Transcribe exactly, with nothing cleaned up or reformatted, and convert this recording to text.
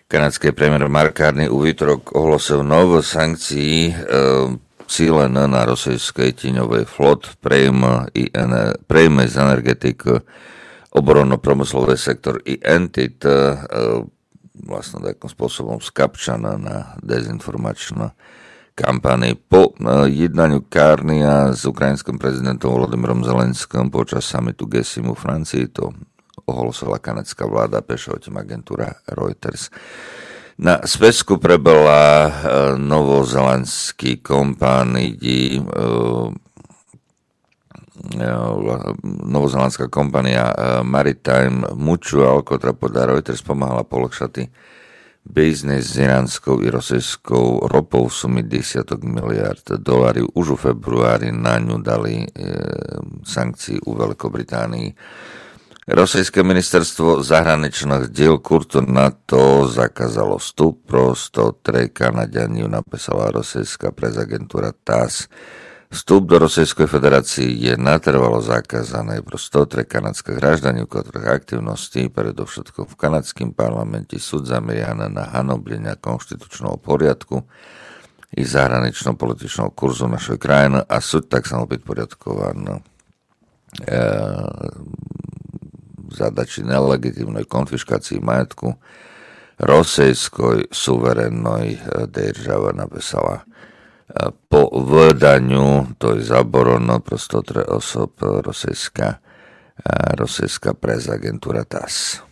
Kanadský premiér Mark Carney u výtorok ohlasil novú sankcií e, cílené na rosijskej tíňovej flot, prejme, prejme z energetik, obronno-promyslový sektor i entit, e, vlastne takým spôsobom skapčaná na dezinformačnú kampanii. Po e, jednaniu Carneya s ukrajinským prezidentom Volodymyrom Zelenským počas summitu G sedem v Francii, to ohlásila kanadská vláda, píše o tým agentúra Reuters. Na späťku prebala e, novozelandský kompánii, e, e, novozelandská kompania e, Maritime Mutual, ktorá podľa Reuters pomáhala polahšati biznis s iránskou i rosijskou ropou v sumy desiatok miliard dolárov. Už v februári na ňu dali e, sankcií u Veľkobritánii. Rosijské ministerstvo zahraničných diel kurtu NATO zakázalo vstup pro sto tri Kanaďanov, napísala rosijská presagentúra té á es. Vstup do Rosijskej federácie je natrvalo zakázané pro sto tri kanadské graždanov, ktorých aktivnosti, predovšetko v kanadském parlamente, sú zameriané na hanoblenia konštitučného poriadku i zahraničného političného kurzu našej krajiny a sú tak samo byť poriadkované e, zadači nelegitímnej konfiškácii majetku rosijskoj suverénnej države, napísala. Po vydaniu, to je zaborono pro sto tri osob, rosijská, rosijská presagentúra té á es.